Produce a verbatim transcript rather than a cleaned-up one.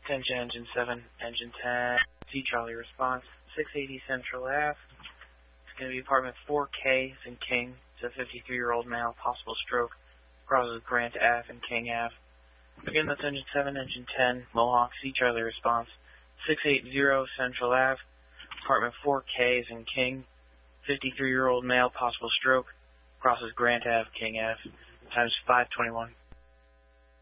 Attention Engine seven, Engine ten, C Charlie response, six eighty Central Ave. It's going to be apartment four K in King. It's a fifty-three-year-old male, possible stroke, crosses Grant Ave and King Ave. Again, that's Engine seven, Engine ten, Mohawk, C Charlie response, six eighty Central Ave. Apartment four K in King. fifty-three-year-old male, possible stroke, crosses Grant Ave, King Ave. Times five twenty-one.